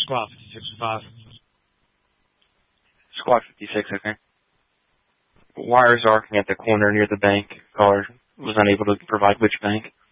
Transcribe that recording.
Squad 56-5. Squad 56, okay. Wires arcing at the corner near the bank. Caller was unable to provide which bank.